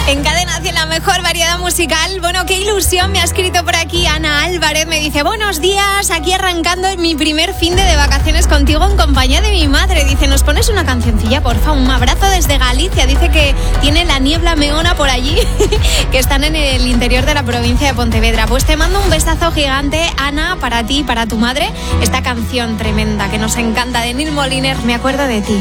En Cadena 100, la mejor variedad musical. Bueno, qué ilusión me ha escrito por aquí Ana Álvarez. Me dice, buenos días, aquí arrancando mi primer fin de vacaciones contigo en compañía de mi madre. Dice, ¿nos pones una cancioncilla, porfa? Un abrazo desde Galicia. Dice que tiene la niebla meona por allí, que están en el interior de la provincia de Pontevedra. Pues te mando un besazo gigante, Ana, para ti y para tu madre. Esta canción tremenda que nos encanta de Neil Moliner, Me acuerdo de ti.